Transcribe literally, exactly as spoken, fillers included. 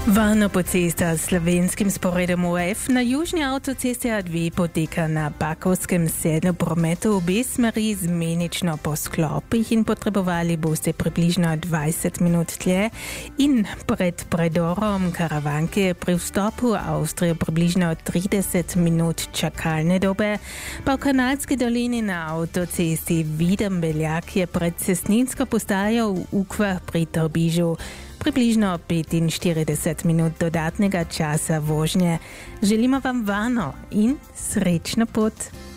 Varna po cesta s slovenskim sporedom U F na južni avtocesti A dva poteka na Bakovskem sedlu prometu v obe smeri zmenično po sklopih in potrebovali boste približno dvajset minut tle in pred predorom Karavanke pri vstopu v Avstrijo približno trideset minut čakalne dobe, pa v Kanalski dolini na avtocesti Videm-Beljak je pred cestninsko postajo v Ukvah pri Trbižu približno petinštirideset minut dodatnega časa vožnje. Želimo vam varno in srečno pot.